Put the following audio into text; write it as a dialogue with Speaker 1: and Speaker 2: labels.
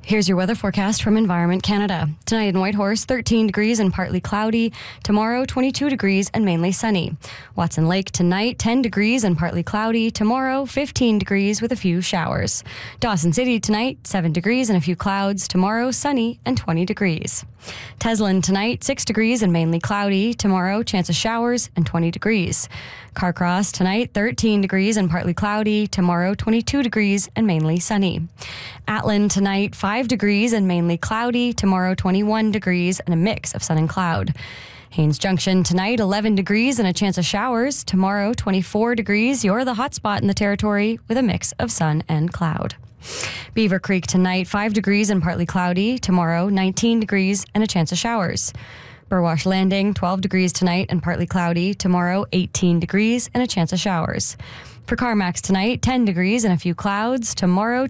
Speaker 1: Here's your weather forecast from Environment Canada. Tonight in Whitehorse, 13 degrees and partly cloudy. Tomorrow, 22 degrees and mainly sunny. Watson Lake tonight, 10 degrees and partly cloudy. Tomorrow, 15 degrees with a few showers. Dawson City tonight, 7 degrees and a few clouds. Tomorrow, sunny and 20 degrees. Teslin tonight, 6 degrees and mainly cloudy. Tomorrow, chance of showers and 20 degrees. Carcross tonight, 13 degrees and partly cloudy. Tomorrow, 22 degrees and mainly sunny. Atlin tonight, 5 degrees and mainly cloudy. Tomorrow, 21 degrees and a mix of sun and cloud. Haines Junction tonight, 11 degrees and a chance of showers. Tomorrow, 24 degrees. You're the hot spot in the territory with a mix of sun and cloud. Beaver Creek tonight, 5 degrees and partly cloudy. Tomorrow, 19 degrees and a chance of showers. Burwash Landing, 12 degrees tonight and partly cloudy. Tomorrow, 18 degrees and a chance of showers. For CarMax tonight, 10 degrees and a few clouds. Tomorrow,